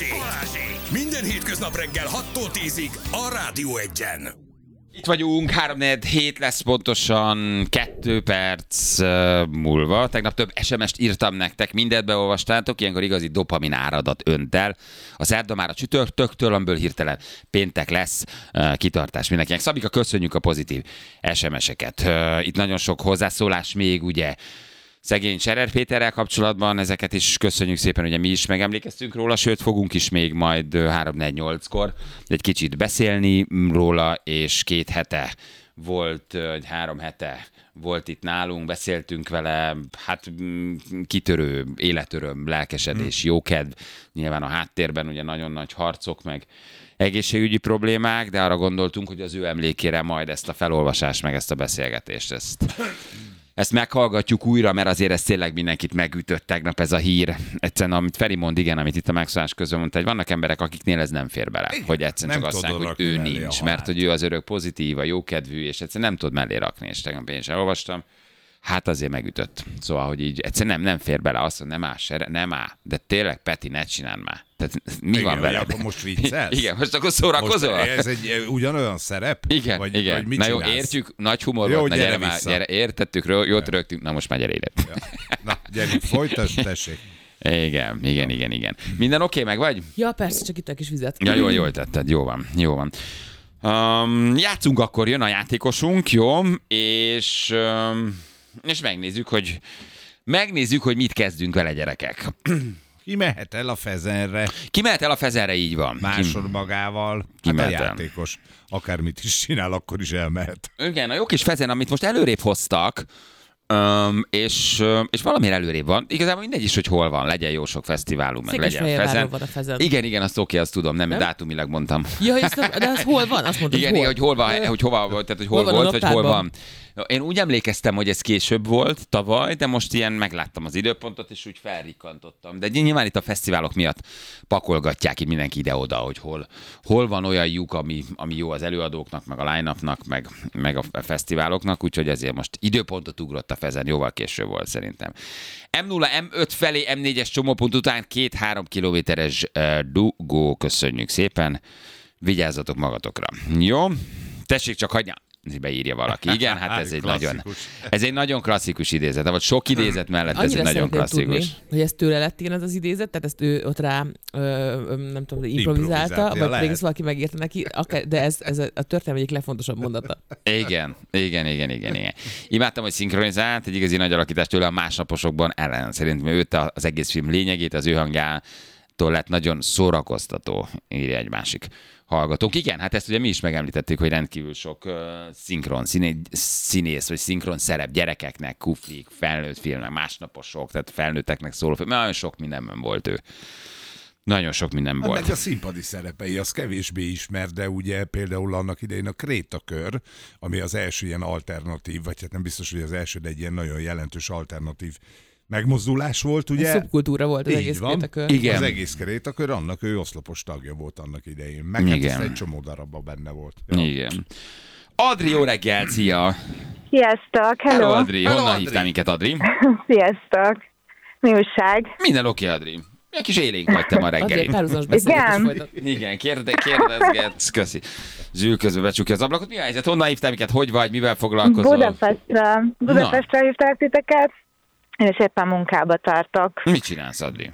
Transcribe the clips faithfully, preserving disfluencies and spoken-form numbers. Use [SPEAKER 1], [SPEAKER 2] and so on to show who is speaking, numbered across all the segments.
[SPEAKER 1] Balázsék! Minden hétköznap reggel hattól tízig a Rádió Egyen.
[SPEAKER 2] Itt vagyunk, három negyven hét lesz pontosan kettő perc uh, múlva. Tegnap több es em est írtam nektek, mindent beolvastátok, ilyenkor igazi dopamin áradat önt el. A szerda már a csütörtöktől, amiből hirtelen péntek lesz, uh, kitartás mindenkinek. Szabika, köszönjük a pozitív es em eseket. Uh, itt nagyon sok hozzászólás még, ugye, szegény Scherer Péterrel kapcsolatban, ezeket is köszönjük szépen, ugye mi is megemlékeztünk róla, sőt fogunk is még majd három negyvennyolckor egy kicsit beszélni róla, és két hete volt, egy három hete volt itt nálunk, beszéltünk vele, hát kitörő életöröm, lelkesedés, jókedv, nyilván a háttérben ugye nagyon nagy harcok, meg egészségügyi problémák, de arra gondoltunk, hogy az ő emlékére majd ezt a felolvasást, meg ezt a beszélgetést, ezt... Ezt meghallgatjuk újra, mert azért ez tényleg mindenkit megütött tegnap ez a hír. Egyszerűen, amit Feri mond, igen, amit itt a megszólás közben mondta, hogy vannak emberek, akiknél ez nem fér bele. Igen, hogy egyszerűen csak azt mondják, hogy ő nincs, mert hogy ő az örök pozitív, a jókedvű, és egyszerűen nem tud mellé rakni, és tegnap én is elolvastam. Hát azért megütött. Szóval, hogy így egyszerűen nem, nem fér bele. Azt mondja, nem áll, se, nem áll. De tényleg, Peti, ne csináld már. Tehát mi igen, van veled?
[SPEAKER 3] Akkor most viccelsz?
[SPEAKER 2] Igen, most akkor szórakozol?
[SPEAKER 3] Most ez egy ugyanolyan szerep?
[SPEAKER 2] Igen,
[SPEAKER 3] vagy,
[SPEAKER 2] igen.
[SPEAKER 3] Vagy mit
[SPEAKER 2] na jó,
[SPEAKER 3] csinálsz?
[SPEAKER 2] értjük, nagy humor
[SPEAKER 3] jó,
[SPEAKER 2] volt, na
[SPEAKER 3] gyere,
[SPEAKER 2] gyere már, gyere, értettük, jót rögtünk, na most már gyere ide.
[SPEAKER 3] Ja. Na, gyere, folytasd, tessék.
[SPEAKER 2] Igen, igen, igen, igen. Minden oké, okay, meg vagy?
[SPEAKER 4] Ja, persze, csak itt a kis vizet.
[SPEAKER 2] Ja, jól, jól tetted, jó van, jó van. Um, játszunk akkor, jön a játékosunk, jó? És, um, és megnézzük, hogy megnézzük, hogy mit kezdünk vele, gyerekek.
[SPEAKER 3] Ki mehet el a Fezenre?
[SPEAKER 2] Ki mehet el a Fezenre, így van.
[SPEAKER 3] Másod magával.
[SPEAKER 2] Ki
[SPEAKER 3] hát a
[SPEAKER 2] mehet el?
[SPEAKER 3] játékos. Akármit is csinál, akkor is elmehet.
[SPEAKER 2] Igen, a jó kis Fezen, amit most előrébb hoztak, Um, és, és valamiért előrébb van. Igazából mindegy is, hogy hol van. Legyen jó sok fesztiválunk, meg legyen Fezen.
[SPEAKER 4] Van a Fezen.
[SPEAKER 2] Igen, igen, azt oké, azt tudom, nem, nem? dátumilag mondtam.
[SPEAKER 4] Ja, ezt, de az hol van? Azt mondtad,
[SPEAKER 2] igen,
[SPEAKER 4] hol?
[SPEAKER 2] igen, hogy hol van, hogy hova volt, tehát hogy hol, hol volt, vagy hol van. Én úgy emlékeztem, hogy ez később volt tavaly, de most ilyen megláttam az időpontot, és úgy felrikkantottam. De nyilván itt a fesztiválok miatt pakolgatják itt mindenki ide-oda, hogy hol, hol van olyan lyuk, ami, ami jó az előadóknak, meg a line-upnak, meg, meg a fesztiváloknak, úgyhogy ezért most időpontot ugrott a Fezen, jóval később volt szerintem. em nulla, em öt felé, em négyes csomópont után két-három kilométeres uh, dugó, köszönjük szépen. Vigyázzatok magatokra. Jó? Tessék csak hagyni. Beírja valaki. Igen, hát ez egy nagyon, ez egy nagyon klasszikus idézet. Vagy sok idézet mellett
[SPEAKER 4] annyira
[SPEAKER 2] ez egy nagyon klasszikus.
[SPEAKER 4] Tudni, hogy ez tőle lett ilyen az az idézet, tehát ezt ő ott rá, ö, ö, nem tudom, improvizálta, vagy pedig valaki megírta neki, akár, de ez, ez a történelem egyik legfontosabb mondata.
[SPEAKER 2] Igen, igen, igen, igen, igen. Imádtam, hogy szinkronizált, egy igazi nagy alakítás tőle a másnaposokban ellen. Szerintem őt az egész film lényegét, az ő hangjától lett nagyon szórakoztató, írja egy másik hallgatók. Igen, hát ezt ugye mi is megemlítettük, hogy rendkívül sok uh, szinkron színé, színész, vagy szinkron szerep gyerekeknek, kuflik, felnőtt filmek, másnaposok, tehát felnőtteknek szóló film. Nagyon sok mindenben volt ő. Nagyon sok minden
[SPEAKER 3] hát
[SPEAKER 2] volt.
[SPEAKER 3] Meg a színpadi szerepei, az kevésbé ismert, de ugye például annak idején a Krétakör, ami az első ilyen alternatív, vagy hát nem biztos, hogy az első, de egy ilyen nagyon jelentős alternatív megmozdulás volt, ugye?
[SPEAKER 4] A szubkultúra volt az
[SPEAKER 3] így
[SPEAKER 4] egész
[SPEAKER 3] van.
[SPEAKER 4] Krétakör.
[SPEAKER 2] Igen.
[SPEAKER 3] Az egész Krétakör, annak ő oszlopos tagja volt annak idején. Meg hát ezt egy csomó darabban benne volt. Ja.
[SPEAKER 2] Igen. Adri, jó reggel, szia!
[SPEAKER 5] Sziasztok, hello!
[SPEAKER 2] Hello, Adri,
[SPEAKER 3] Hello,
[SPEAKER 2] honnan
[SPEAKER 3] Adri.
[SPEAKER 2] hívtál minket, Adri?
[SPEAKER 5] Sziasztok! Mi újság?
[SPEAKER 2] Minden oké, Adri. Egy kis élénk vagy te ma reggeli.
[SPEAKER 4] Azért párhuzamos beszélgetés
[SPEAKER 5] Igen.
[SPEAKER 4] folytat.
[SPEAKER 2] Igen, kérde, kérdezgetsz, köszi. Zsül közben becsukja az ablakot. Mi a helyzet? Honnan hívtál minket? Hogy vagy? Mivel foglalkozol?
[SPEAKER 5] Budapestre. Budapestre hívták titeket, és éppen munkába tartok.
[SPEAKER 2] Mit csinálsz, Adri?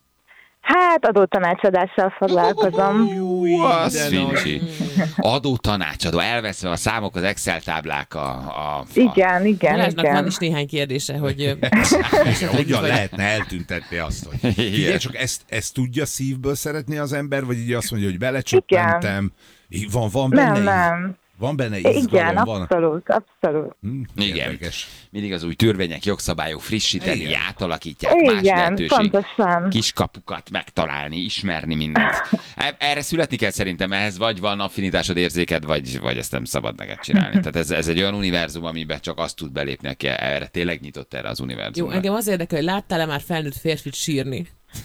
[SPEAKER 5] Hát adótanácsadással foglalkozom.
[SPEAKER 2] Ú, az fincsi. Adó tanácsadó, elveszve a számok, az Excel táblák, a... a
[SPEAKER 5] Igen, igen,
[SPEAKER 4] Balázsnak van
[SPEAKER 5] igen.
[SPEAKER 4] is néhány kérdése, hogy...
[SPEAKER 3] Hogyan lehetne eltüntetni azt, hogy... Figyelj, csak ezt, ezt tudja szívből szeretni az ember, vagy így azt mondja, hogy belecsöppentem, van, van benne,
[SPEAKER 5] Nem, nem.
[SPEAKER 3] van benne izgalom,
[SPEAKER 5] Igen,
[SPEAKER 3] van...
[SPEAKER 5] abszolút, abszolút.
[SPEAKER 3] Hm,
[SPEAKER 2] Igen.
[SPEAKER 3] érdekes.
[SPEAKER 2] Mindig az új törvények, jogszabályok frissíteni,
[SPEAKER 3] Igen.
[SPEAKER 2] átalakítják, más
[SPEAKER 5] Igen,
[SPEAKER 2] lehetőség,
[SPEAKER 5] pontosan.
[SPEAKER 2] kiskapukat megtalálni, ismerni mindent. Erre születni kell szerintem, ehhez vagy van affinitásod, érzéked, vagy, vagy ezt nem szabad neked csinálni. Tehát ez, ez egy olyan univerzum, amiben csak azt tud belépni, aki erre tényleg nyitott erre az univerzumra.
[SPEAKER 4] Jó, engem az érdekel, hogy láttál-e már felnőtt férfit sírni?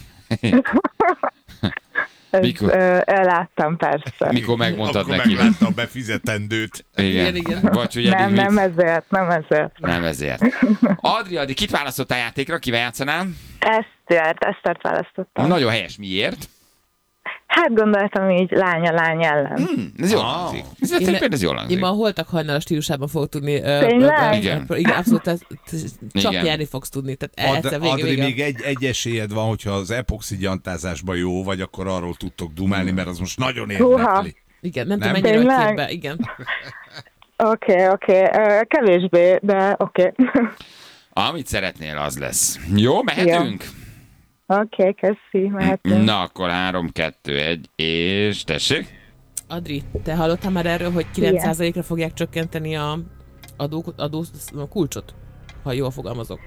[SPEAKER 5] Ez,
[SPEAKER 2] Mikor?
[SPEAKER 5] ö, láttam, persze.
[SPEAKER 2] Mikor megmondtad
[SPEAKER 3] Akkor
[SPEAKER 2] neki.
[SPEAKER 3] meglátta a befizetendőt.
[SPEAKER 2] Igen,
[SPEAKER 4] Igen, igen.
[SPEAKER 2] Vagy, ugye
[SPEAKER 5] Nem, nem ezért, nem ezért.
[SPEAKER 2] Nem ezért. Adri, Adri, kit választottál játékra? Kivel játszanál?
[SPEAKER 5] Esztert, Esztert választottam.
[SPEAKER 2] Nagyon helyes. Miért?
[SPEAKER 5] Hát gondoltam így lánya-lány ellen.
[SPEAKER 2] Hmm, ez jól hangzik. Ez, ez, ez, ez jól hangzik.
[SPEAKER 4] Én ma a holtak hajnal stílusában fogok tudni.
[SPEAKER 5] Tényleg?
[SPEAKER 4] Uh, igen. Igen, abszolút. Ez, csak
[SPEAKER 2] Igen.
[SPEAKER 4] nyerni fogsz tudni. Tehát
[SPEAKER 3] Ad,
[SPEAKER 4] egyszer vége,
[SPEAKER 3] Adri,
[SPEAKER 4] vége.
[SPEAKER 3] még egy, egy esélyed van, hogyha az epoxi gyantázásban jó vagy, akkor arról tudtok dumálni, mert az most nagyon érdekli.
[SPEAKER 4] Igen, nem,
[SPEAKER 3] Nem?
[SPEAKER 4] tudom, mennyire vagy
[SPEAKER 5] Tényleg?
[SPEAKER 4] képbe. Igen.
[SPEAKER 5] Oké, okay, oké. Okay. Kevésbé, de oké. Okay.
[SPEAKER 2] Amit szeretnél, az lesz. Jó, mehetünk?
[SPEAKER 5] Oké, okay, köszi, mehetünk.
[SPEAKER 2] Na, akkor három, kettő, egy, és tessék.
[SPEAKER 4] Adri, te hallottál már erről, hogy kilenc százalékra fogják csökkenteni a adó, adó a kulcsot? Ha jól fogalmazok.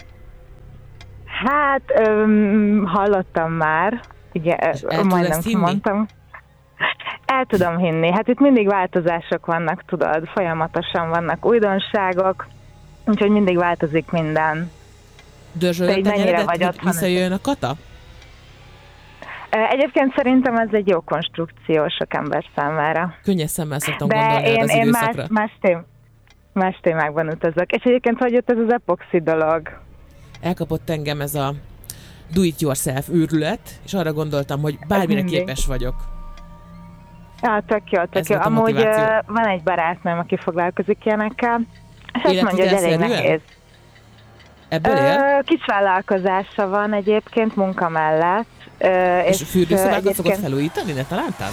[SPEAKER 5] Hát, öm, hallottam már. Igen,
[SPEAKER 4] el
[SPEAKER 5] majdnem
[SPEAKER 4] tudod hinni?
[SPEAKER 5] mondtam. El tudom hinni. Hát itt mindig változások vannak, tudod, folyamatosan vannak újdonságok, úgyhogy mindig változik minden.
[SPEAKER 4] Dörzsölött a
[SPEAKER 5] mennyire
[SPEAKER 4] nyeredet,
[SPEAKER 5] vagy
[SPEAKER 4] hogy
[SPEAKER 5] otthon?
[SPEAKER 4] visszajöjjön a kata?
[SPEAKER 5] Egyébként szerintem ez egy jó konstrukció sok ember számára.
[SPEAKER 4] Könnyes szemmel szoktam
[SPEAKER 5] De
[SPEAKER 4] gondolni
[SPEAKER 5] én,
[SPEAKER 4] erre az
[SPEAKER 5] én más,
[SPEAKER 4] időszakra.
[SPEAKER 5] más, tém- más témákban utazok. És egyébként hogy jött ez az epoxi dolog?
[SPEAKER 4] Elkapott engem ez a do it yourself őrület, és arra gondoltam, hogy bármire
[SPEAKER 5] mindig.
[SPEAKER 4] képes vagyok.
[SPEAKER 5] Ja, tök jó, tök
[SPEAKER 4] Ez
[SPEAKER 5] jó.
[SPEAKER 4] volt a
[SPEAKER 5] Amúgy
[SPEAKER 4] motiváció.
[SPEAKER 5] uh, van egy barátnőm, aki foglalkozik ilyenekkel, és azt mondja, hogy elég
[SPEAKER 4] Életvitelszerűen?
[SPEAKER 5] nehéz.
[SPEAKER 4] Ebből él?
[SPEAKER 5] Ö, Kis vállalkozása van egyébként munka mellett. Ö,
[SPEAKER 4] És a fürdőszobákat
[SPEAKER 5] egyébként-
[SPEAKER 4] szokott felújítani, ne talántál?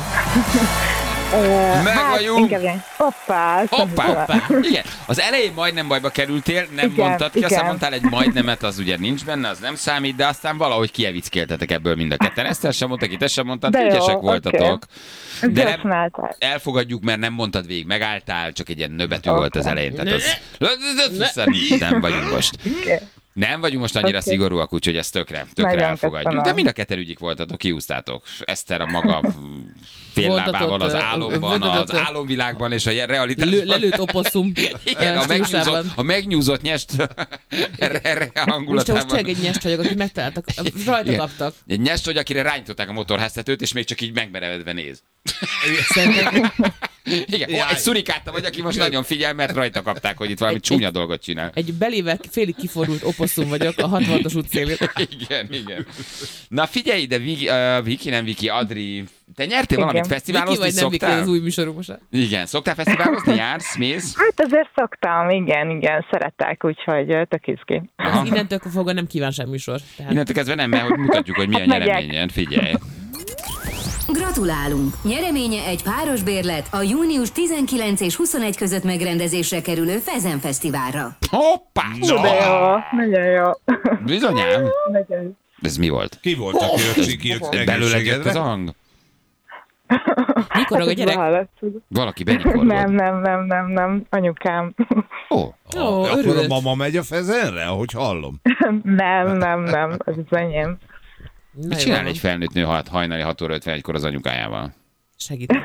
[SPEAKER 5] Ö,
[SPEAKER 2] Meg
[SPEAKER 5] hát,
[SPEAKER 2] vagyunk.
[SPEAKER 5] inkább ilyen- Hoppá! azt nem
[SPEAKER 2] Hoppá,
[SPEAKER 5] tudom.
[SPEAKER 2] hoppá. Igen, az elején majdnem bajba kerültél, nem
[SPEAKER 5] Igen,
[SPEAKER 2] mondtad ki, aztán
[SPEAKER 5] igen.
[SPEAKER 2] mondtál egy majdnemet, az ugye nincs benne, az nem számít, de aztán valahogy kievickéltetek ebből mind a ketten. Eszter sem mondta ki, te sem mondtad,
[SPEAKER 5] De jó,
[SPEAKER 2] ügyesek
[SPEAKER 5] oké.
[SPEAKER 2] voltatok. De
[SPEAKER 5] Jól
[SPEAKER 2] nem,
[SPEAKER 5] csináltál.
[SPEAKER 2] elfogadjuk, mert nem mondtad végig, megálltál, csak egy ilyen nöbetű
[SPEAKER 5] Oké.
[SPEAKER 2] volt az elején. Tehát az... Nem vagyunk most. Nem vagyunk most annyira
[SPEAKER 5] Oké.
[SPEAKER 2] szigorúak, úgyhogy ezt tökre, tökre
[SPEAKER 5] Nagyon
[SPEAKER 2] elfogadjuk.
[SPEAKER 5] köszönöm.
[SPEAKER 2] De mind a ketten ügyik voltatok, kiúztátok. Eszter a maga féllábával az
[SPEAKER 4] Voltatott,
[SPEAKER 2] álomban,
[SPEAKER 4] ö,
[SPEAKER 2] az
[SPEAKER 4] voltatott,
[SPEAKER 2] álomvilágban és a
[SPEAKER 4] Lő,
[SPEAKER 2] realitásban.
[SPEAKER 4] lelőtt oposszum
[SPEAKER 2] Igen, a megnyúzott,
[SPEAKER 4] stílusában.
[SPEAKER 2] a megnyúzott nyest erre, erre a
[SPEAKER 4] Most te most
[SPEAKER 2] hangulatában.
[SPEAKER 4] tényleg egy nyest vagyok, akit megtaláltak, rajta
[SPEAKER 2] Igen.
[SPEAKER 4] kaptak.
[SPEAKER 2] Egy nyest, hogy akire rányították a motorháztetőt, és még csak így megmerevedve néz.
[SPEAKER 4] Szerintem
[SPEAKER 2] Igen, ó, egy szurikáta vagy, aki most nagyon figyel, mert rajta kapták, hogy itt valami
[SPEAKER 4] Egy-
[SPEAKER 2] csúnya dolgot csinál.
[SPEAKER 4] egy belével félig kifordult oposszum vagyok a hatvanas útszélén.
[SPEAKER 2] Igen, igen. Na figyelj ide, Viki, uh, Viki nem Viki, Adri, te nyertél
[SPEAKER 5] Igen.
[SPEAKER 2] valamit
[SPEAKER 4] Viki
[SPEAKER 2] fesztiválozni,
[SPEAKER 4] vagy nem Viki,
[SPEAKER 2] szoktál?
[SPEAKER 4] az új műsorunk most.
[SPEAKER 2] Igen, szoktál fesztiválozni, jársz, mész?
[SPEAKER 5] Hát azért szoktam, igen, igen, szeretek, úgyhogy ö, tök izgi.
[SPEAKER 2] Aha.
[SPEAKER 4] Az innentől fogva nem kívánság műsor. Tehát
[SPEAKER 2] Innentől kezdve nem, mert hogy mutatjuk, hogy mi a
[SPEAKER 5] Hát megyek.
[SPEAKER 2] nyereményen, figyelj.
[SPEAKER 6] Gratulálunk! Nyereménye egy páros bérlet a június tizenkilenc és huszonegy között megrendezésre kerülő Fezen Fesztiválra.
[SPEAKER 2] Hoppá!
[SPEAKER 5] De jó, nagyon jó.
[SPEAKER 2] Bizonyám.
[SPEAKER 5] Nagyon jó.
[SPEAKER 2] Ez mi volt?
[SPEAKER 3] Ki volt, aki öcsi, ki jött
[SPEAKER 2] Belőle jött az
[SPEAKER 3] egészségedre?
[SPEAKER 2] a hang?
[SPEAKER 4] mikor a gyerek?
[SPEAKER 5] Hallatszott.
[SPEAKER 2] Valaki benyikorgott.
[SPEAKER 5] Nem, nem, nem, nem, nem, anyukám.
[SPEAKER 2] Ó,
[SPEAKER 4] Ó,
[SPEAKER 3] Akkor a
[SPEAKER 4] örülök.
[SPEAKER 3] mama megy a fezenre, ahogy hallom.
[SPEAKER 5] Nem, nem, nem, az az enyém.
[SPEAKER 4] Na
[SPEAKER 2] mit
[SPEAKER 4] jó,
[SPEAKER 2] csinál
[SPEAKER 4] van.
[SPEAKER 2] egy felnőtt nő hat, hajnali hat óra ötvenegykor az anyukájával?
[SPEAKER 4] Segítek.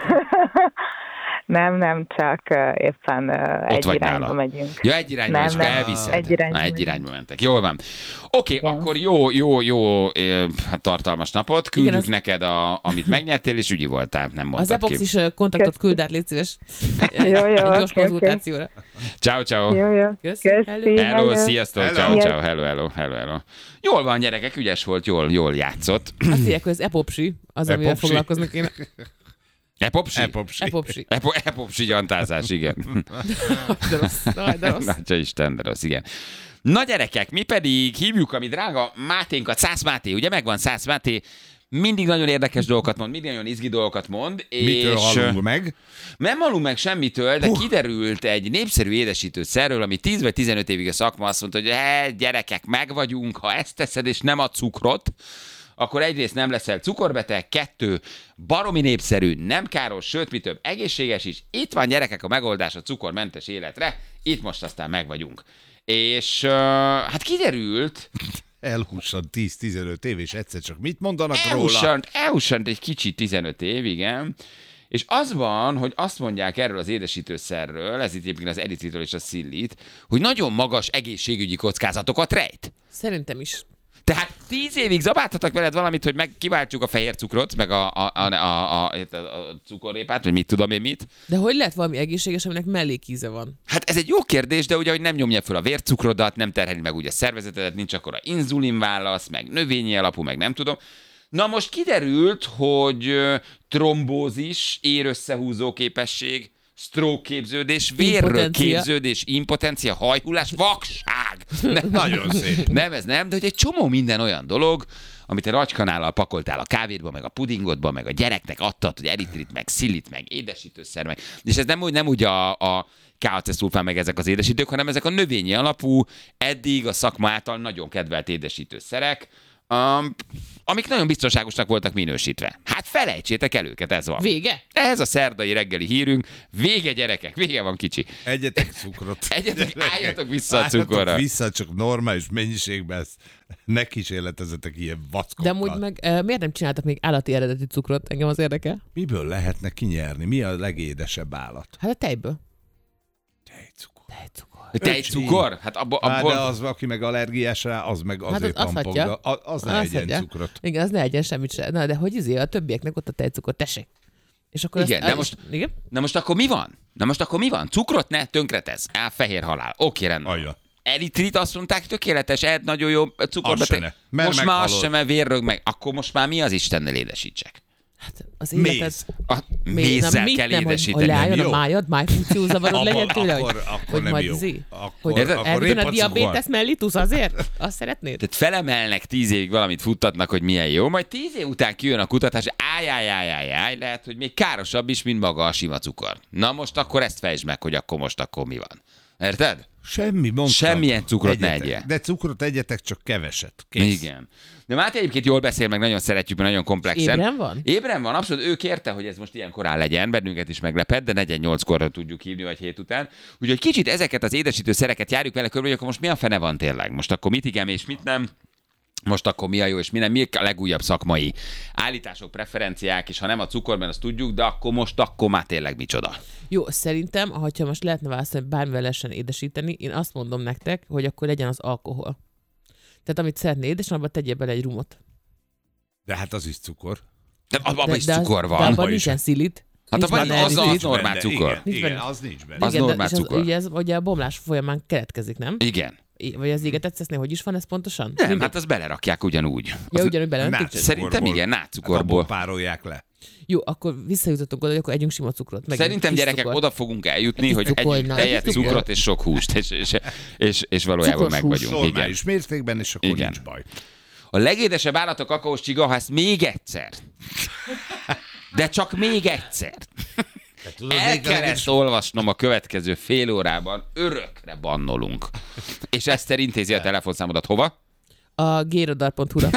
[SPEAKER 5] Nem, nem, csak uh, éppen uh, egy
[SPEAKER 2] vagy
[SPEAKER 5] irányba
[SPEAKER 2] nála.
[SPEAKER 5] megyünk.
[SPEAKER 2] Ja, egy irányba,
[SPEAKER 5] Nem,
[SPEAKER 2] és akkor
[SPEAKER 5] nem.
[SPEAKER 2] elviszed.
[SPEAKER 5] Egy irányba
[SPEAKER 2] Na, egy
[SPEAKER 5] megyünk.
[SPEAKER 2] irányba mentek. Jól van. Oké, okay,
[SPEAKER 5] Igen.
[SPEAKER 2] akkor jó, jó, jó, eh, hát tartalmas napot. Küldjük
[SPEAKER 4] Igen, az-
[SPEAKER 2] neked, a, amit megnyertél, és ügyi voltál, nem
[SPEAKER 4] Az
[SPEAKER 2] mondtad
[SPEAKER 4] Epox
[SPEAKER 2] ki.
[SPEAKER 4] is ö, kontaktot küld át, légy szíves.
[SPEAKER 5] Jó, jó,
[SPEAKER 4] Egy gyors
[SPEAKER 5] oké,
[SPEAKER 4] konzultációra.
[SPEAKER 2] Ciao, ciao.
[SPEAKER 5] Jó, jó.
[SPEAKER 4] Köszi,
[SPEAKER 5] Köszi.
[SPEAKER 2] Hello,
[SPEAKER 5] hello.
[SPEAKER 2] sziasztok,
[SPEAKER 3] Hello.
[SPEAKER 2] ciao,
[SPEAKER 5] Yes.
[SPEAKER 2] ciao, hello, hello, hello, hello. Jól van, gyerekek, ügyes volt, jól, jól játszott.
[SPEAKER 4] Azt mondják, hogy az epopsi, az, amivel
[SPEAKER 3] Epopsi?
[SPEAKER 4] foglalkozni kéne.
[SPEAKER 2] Epopsi?
[SPEAKER 3] Epopsi.
[SPEAKER 4] Epopsi.
[SPEAKER 2] Epo, epopsi gyantázás, igen.
[SPEAKER 4] De rossz, de de rossz.
[SPEAKER 2] Látja Isten, de rossz, igen. Na gyerekek, mi pedig hívjuk a mi drága Máténkat, Szász Máté, ugye megvan Szász Máté, mindig nagyon érdekes dolgokat mond, mindig nagyon izgi dolgokat mond,
[SPEAKER 3] Mitől
[SPEAKER 2] és
[SPEAKER 3] hallunk meg?
[SPEAKER 2] nem hallunk meg semmitől, de kiderült egy népszerű édesítőszerről, ami tíz vagy tizenöt évig a szakma azt mondta, hogy he, gyerekek, meg vagyunk, ha ezt teszed és nem a cukrot, akkor egyrészt nem leszel cukorbeteg, kettő, baromi népszerű, nem káros, sőt, mi több, egészséges is. Itt van, gyerekek, a megoldás a cukormentes életre, itt most aztán meg vagyunk. És uh, hát kiderült,
[SPEAKER 3] Elhússan tíz-tizenöt év, és egyszer csak mit mondanak róla?
[SPEAKER 2] elhussant, elhussant egy kicsit tizenöt év, igen, és az van, hogy azt mondják erről az édesítőszerről, ez itt egyébként az eritritől és a szillit, hogy nagyon magas egészségügyi kockázatokat rejt.
[SPEAKER 4] Szerintem is.
[SPEAKER 2] Tehát tíz évig zabáltatok veled valamit, hogy meg kiváltsuk a fehér cukrot, meg a, a, a, a, a, a cukorrépát, vagy mit tudom én mit.
[SPEAKER 4] De hogy lehet valami egészséges, aminek mellékíze van?
[SPEAKER 2] Hát ez egy jó kérdés, de ugye, hogy nem nyomja fel a vércukrodat, nem terheli meg ugye a szervezetedet, nincs akkora inzulinválasz, meg növényi alapú, meg nem tudom. Na most kiderült, hogy trombózis, érösszehúzó képesség, stroke képződés, vérről képződés, impotencia, hajhullás, vakság. Nem,
[SPEAKER 3] Nagyon szép.
[SPEAKER 2] Nem, ez nem, de hogy egy csomó minden olyan dolog, amit a racskanállal pakoltál a kávédba, meg a pudingodba, meg a gyereknek adtad, hogy eritrit, meg szilit, meg édesítőszer, meg. És ez nem úgy, nem úgy a, a ká á cé szulfán, meg ezek az édesítők, hanem ezek a növényi alapú, eddig a szakma által nagyon kedvelt édesítőszerek, Um, amik nagyon biztonságosnak voltak minősítve. Hát felejtsétek el őket, ez van.
[SPEAKER 4] Vége?
[SPEAKER 2] Ez a szerdai reggeli hírünk. Vége, gyerekek, vége van, kicsi.
[SPEAKER 3] Egyetek cukrot.
[SPEAKER 2] Egyetek, álljatok vissza a cukorra.
[SPEAKER 3] Álljatok vissza, csak normális mennyiségben, ezt ne kísérletezetek ilyen vackokkal.
[SPEAKER 4] De amúgy meg uh, miért nem csináltak még állati eredeti cukrot? Engem az érdekel.
[SPEAKER 3] Miből lehetne kinyerni? Mi a legédesebb állat?
[SPEAKER 4] Hát a tejből.
[SPEAKER 3] Tejcukor.
[SPEAKER 4] Tejcukor.
[SPEAKER 2] Tejcukor? Hát abból...
[SPEAKER 3] Há,
[SPEAKER 2] abból...
[SPEAKER 3] de az, aki meg allergiás rá, az meg azért
[SPEAKER 4] Hát az- azt
[SPEAKER 3] tampogja.
[SPEAKER 4] hagyja.
[SPEAKER 3] Az, az ne
[SPEAKER 4] Azt
[SPEAKER 3] egyen
[SPEAKER 4] hagyja.
[SPEAKER 3] cukrot.
[SPEAKER 4] Igen, az ne egyen semmit se. Na, de hogy izé, a többieknek ott a tejcukor, tessék. És akkor
[SPEAKER 2] Igen,
[SPEAKER 4] azt,
[SPEAKER 2] de most,
[SPEAKER 4] igen?
[SPEAKER 2] na most akkor mi van? Na most akkor mi van? Cukrot ne tönkretesz. Á, fehér halál. Oké, rendben.
[SPEAKER 3] Ajja.
[SPEAKER 2] Eritrit azt mondták, tökéletes, ehhez nagyon jó cukorba.
[SPEAKER 3] Az se ne, mert
[SPEAKER 2] Most már az
[SPEAKER 3] meghalod.
[SPEAKER 2] sem, mert vérrög meg. Akkor most már mi az Istennel édesítsek?
[SPEAKER 4] Hát az életed...
[SPEAKER 3] Méz.
[SPEAKER 2] A mézzel kell
[SPEAKER 4] nem, hogy, hogy
[SPEAKER 2] édesíteni.
[SPEAKER 4] leálljon
[SPEAKER 3] jó?
[SPEAKER 4] a májad, májfunkció zavarod legyen tőle, hogy,
[SPEAKER 3] akkor, akkor
[SPEAKER 4] hogy
[SPEAKER 3] nem
[SPEAKER 4] majd
[SPEAKER 3] jó.
[SPEAKER 4] izé,
[SPEAKER 3] Akkor,
[SPEAKER 4] hogy
[SPEAKER 2] Érted?
[SPEAKER 3] akkor
[SPEAKER 4] elviszont a
[SPEAKER 3] répacukor.
[SPEAKER 4] diabétesz mellitus azért? Azt szeretnéd?
[SPEAKER 2] Tehát felemelnek tíz évig valamit futtatnak, hogy milyen jó, majd tíz év után kijön a kutatás, áj, áj, áj, áj, áj, lehet, hogy még károsabb is, mint maga a sima cukor. Na most akkor ezt fejtsd meg, hogy akkor most akkor mi van. Érted?
[SPEAKER 3] Semmi, mondtam.
[SPEAKER 2] Semmilyen cukrot ne
[SPEAKER 3] Egyetek.
[SPEAKER 2] egyél.
[SPEAKER 3] De cukrot egyetek, csak keveset. Kész.
[SPEAKER 2] Igen. De Máté egyébként jól beszél, meg nagyon szeretjük, mert nagyon komplexen.
[SPEAKER 4] Ébren van?
[SPEAKER 2] Ébren van, abszolút. Ő kérte, hogy ez most ilyen korán legyen, bennünket is meglepett, de negyvennyolckor tudjuk hívni, vagy hét után. Úgyhogy kicsit ezeket az édesítő szereket járjuk vele körül, hogy akkor most mi a fene van tényleg? Most akkor mit igen és mit nem? Most akkor mi a jó és mi nem? Mi a legújabb szakmai állítások, preferenciák, és ha nem a cukorban, azt tudjuk, de akkor most akkor már tényleg micsoda.
[SPEAKER 4] Jó, szerintem, ha most lehetne választani, hogy bármivel lehessen édesíteni, én azt mondom nektek, hogy akkor legyen az alkohol. Tehát amit szeretné édesen, abban tegyél bele egy rumot.
[SPEAKER 3] De hát az is cukor.
[SPEAKER 2] De abban is
[SPEAKER 4] de,
[SPEAKER 2] cukor
[SPEAKER 4] De
[SPEAKER 2] van.
[SPEAKER 4] abban
[SPEAKER 3] Abba is.
[SPEAKER 4] nincsen szilit.
[SPEAKER 2] Hát
[SPEAKER 4] nincs
[SPEAKER 2] abban
[SPEAKER 4] benne
[SPEAKER 2] az, az
[SPEAKER 4] eritrit.
[SPEAKER 2] normál
[SPEAKER 3] Benne,
[SPEAKER 2] cukor.
[SPEAKER 3] Igen,
[SPEAKER 4] Nincs
[SPEAKER 3] igen,
[SPEAKER 4] benne.
[SPEAKER 3] az nincs benne.
[SPEAKER 2] Az
[SPEAKER 4] Igen, de-
[SPEAKER 2] normál
[SPEAKER 4] és az,
[SPEAKER 2] cukor.
[SPEAKER 4] ugye ez ugye a bomlás folyamán keletkezik, nem?
[SPEAKER 2] Igen.
[SPEAKER 4] I- Vagy az égetett szesznél, hogy is van ez pontosan?
[SPEAKER 2] Nem,
[SPEAKER 4] Mindegy.
[SPEAKER 2] hát azt belerakják ugyanúgy.
[SPEAKER 4] Ja,
[SPEAKER 2] Az-
[SPEAKER 4] ugyanúgy beleöntik?
[SPEAKER 3] Náci
[SPEAKER 2] Szerintem
[SPEAKER 3] cukorból.
[SPEAKER 2] igen,
[SPEAKER 3] Hát
[SPEAKER 2] nátscukorból.
[SPEAKER 3] abból párolják le.
[SPEAKER 4] Jó, akkor visszajutottunk oda, hogy akkor együnk sima cukrot. Meg
[SPEAKER 2] Szerintem
[SPEAKER 4] kis
[SPEAKER 2] gyerekek,
[SPEAKER 4] cukort.
[SPEAKER 2] oda fogunk eljutni,
[SPEAKER 4] Kis
[SPEAKER 2] hogy
[SPEAKER 4] cukor,
[SPEAKER 2] együnk
[SPEAKER 4] na,
[SPEAKER 2] tejet,
[SPEAKER 4] kis cukor.
[SPEAKER 2] cukrot és sok húst, és, és, és, és valójában
[SPEAKER 4] Cukros
[SPEAKER 2] meg
[SPEAKER 4] hús,
[SPEAKER 2] vagyunk. Igen.
[SPEAKER 3] Normális mértékben, és akkor
[SPEAKER 2] Igen.
[SPEAKER 3] nincs baj.
[SPEAKER 2] A legédesebb állat a kakaós csiga, ha ezt még egyszer. De csak még egyszer. El kell ezt olvasnom a következő fél órában, örökre bannolunk. És Eszter intézi a telefonszámodat hova?
[SPEAKER 4] A gérodar pont hu-ra.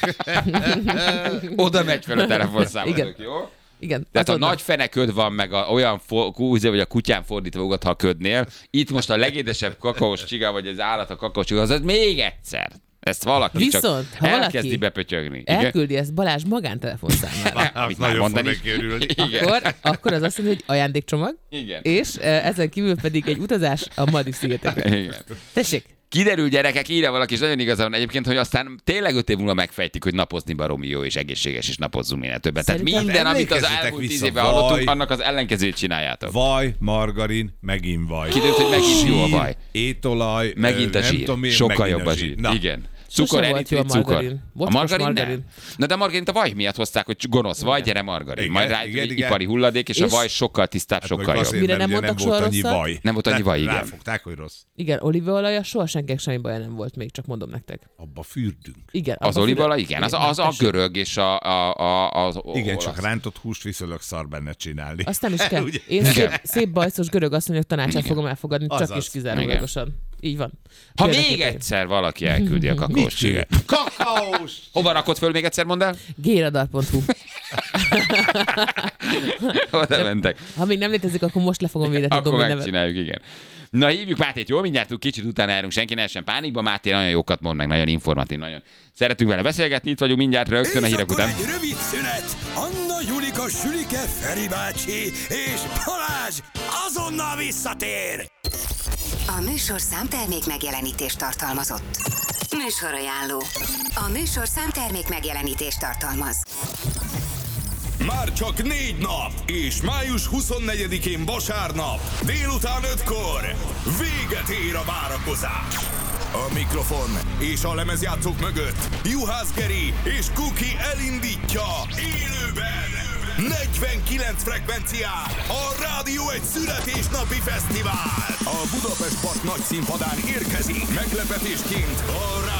[SPEAKER 2] Oda megy fel a telefonszámodok,
[SPEAKER 4] Igen.
[SPEAKER 2] jó?
[SPEAKER 4] Igen.
[SPEAKER 2] Tehát a
[SPEAKER 4] azonnal.
[SPEAKER 2] nagy feneköd van, meg a, olyan fo- kúze, vagy a kutyán fordítva ugat, ha a ködnél. Itt most a legédesebb kakaós csiga, vagy az állat a kakaós csiga, az még egyszer. Ezt valaki
[SPEAKER 4] Viszont,
[SPEAKER 2] csak
[SPEAKER 4] ha
[SPEAKER 2] elkezdi
[SPEAKER 4] valaki
[SPEAKER 2] bepötyögni. Igen?
[SPEAKER 4] elküldi ezt Balázs magántelefonszámára.
[SPEAKER 2] Amit
[SPEAKER 3] Az
[SPEAKER 2] már
[SPEAKER 3] nagyon
[SPEAKER 2] mondani
[SPEAKER 3] fog
[SPEAKER 2] is.
[SPEAKER 3] neki örülni.
[SPEAKER 2] Igen.
[SPEAKER 4] akkor, akkor az azt mondja, hogy ajándékcsomag,
[SPEAKER 2] Igen.
[SPEAKER 4] és eh, ezen kívül pedig egy utazás a Maldiv-szigetekre.
[SPEAKER 2] Igen.
[SPEAKER 4] Tessék,
[SPEAKER 2] Kiderül, gyerekek, írja valaki, és nagyon igaza van egyébként, hogy aztán tényleg öt év múlva megfejtik, hogy napozni baromi jó és egészséges, és napozzunk minél többet. Tehát
[SPEAKER 4] Szerintem
[SPEAKER 2] minden, amit az
[SPEAKER 3] emlékezzetek
[SPEAKER 2] elmúlt tíz
[SPEAKER 3] vissza,
[SPEAKER 2] évben hallottunk,
[SPEAKER 3] vaj.
[SPEAKER 2] annak az ellenkezőjét csináljátok.
[SPEAKER 3] Vaj, margarin, megint vaj.
[SPEAKER 2] Kiderült, hogy megint jó a
[SPEAKER 3] Zsír,
[SPEAKER 2] vaj.
[SPEAKER 3] Étolaj,
[SPEAKER 2] Megint a
[SPEAKER 3] ö, nem
[SPEAKER 2] zsír.
[SPEAKER 3] tudom én,
[SPEAKER 2] Sokkal
[SPEAKER 3] megint
[SPEAKER 2] jobb a zsír.
[SPEAKER 3] Na,
[SPEAKER 2] Igen.
[SPEAKER 4] Sose
[SPEAKER 2] Cukor,
[SPEAKER 4] volt jó a
[SPEAKER 2] eritrit, cukor.
[SPEAKER 4] margarin.
[SPEAKER 2] A
[SPEAKER 4] Bocskos
[SPEAKER 2] margarin,
[SPEAKER 4] margarin.
[SPEAKER 2] nem. Na de a margarint a vaj miatt hozták, hogy gonosz vaj, gyere margarin.
[SPEAKER 3] Igen,
[SPEAKER 2] Majd rá
[SPEAKER 3] igen,
[SPEAKER 2] egy
[SPEAKER 3] igen.
[SPEAKER 2] ipari hulladék, és, a
[SPEAKER 4] És-
[SPEAKER 2] vaj sokkal tisztább,
[SPEAKER 3] hát
[SPEAKER 2] sokkal
[SPEAKER 3] meg
[SPEAKER 2] jobb.
[SPEAKER 3] azért,
[SPEAKER 4] Mire
[SPEAKER 3] mert
[SPEAKER 4] nem
[SPEAKER 3] ugye
[SPEAKER 4] mondtak
[SPEAKER 3] volt
[SPEAKER 4] soha
[SPEAKER 3] annyi
[SPEAKER 4] rosszat?
[SPEAKER 3] vaj.
[SPEAKER 2] Nem volt annyi vaj, igen.
[SPEAKER 3] Ráfogták, hogy rossz.
[SPEAKER 4] igen, olívaolajja soha senkinek semmi baja nem volt még, csak mondom nektek.
[SPEAKER 3] Abba fürdünk.
[SPEAKER 4] Igen.
[SPEAKER 2] Az
[SPEAKER 4] abba
[SPEAKER 2] olívaolaj,
[SPEAKER 4] füle-
[SPEAKER 2] igen. Az, az a görög és a, a, a, az
[SPEAKER 3] Igen,
[SPEAKER 2] olasz.
[SPEAKER 3] csak rántott húst viszonylag szar benne csinálni.
[SPEAKER 4] Azt nem is kell.
[SPEAKER 3] Ugye?
[SPEAKER 4] Én szép, szép bajszos görög asszonyok tanácsát fogom elfogadni, csak
[SPEAKER 3] Azaz.
[SPEAKER 4] is kizárólagosan. Így van.
[SPEAKER 2] Ha még
[SPEAKER 4] Példaképpen.
[SPEAKER 2] egyszer valaki elküldi a kakaós csigát.
[SPEAKER 3] Kakaós!
[SPEAKER 2] Hova rakod föl még egyszer, mondd el?
[SPEAKER 4] géradar pont hu.
[SPEAKER 2] Oda mentek.
[SPEAKER 4] Ha még nem létezik, akkor most le fogom védetni a
[SPEAKER 2] Akkor
[SPEAKER 4] domain nevet.
[SPEAKER 2] megcsináljuk, igen. Na hívjuk Mátét, jó? Mindjárt kicsit utána járunk, senki ne essen pánikba. Máté nagyon jókat mond, meg nagyon informatív, nagyon szeretünk vele beszélgetni. Itt vagyunk mindjárt rögtön a
[SPEAKER 1] És
[SPEAKER 2] hírek
[SPEAKER 1] akkor
[SPEAKER 2] után.
[SPEAKER 1] egy rövid szünet. Anna, Julika, Sülike, Feri bácsi és Balázs azonnal visszatér.
[SPEAKER 6] A műsor számtermék megjelenítést tartalmazott. Műsorajánló. A műsor számtermék megjelenítést tartalmaz.
[SPEAKER 1] Már csak négy nap, és május huszonnegyedikén vasárnap, délután ötkor véget ér a várakozás. A mikrofon és a lemezjátszók mögött Juhász Geri és Kuki elindítja élőben negyvenkilenc frekvencián a Rádió egy születésnapi fesztivál. A Budapest Park nagy színpadán érkezik meglepetésként a